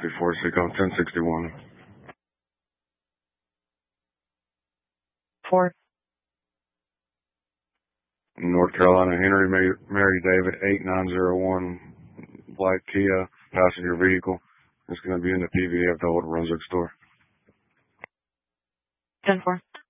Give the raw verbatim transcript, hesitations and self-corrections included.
Before Seacom ten sixty-one. Four. North Carolina, Henry Mary, Mary David, eight nine zero one, black Kia, passenger vehicle. It's going to be in the P V F, the Old Brunswick store. ten four.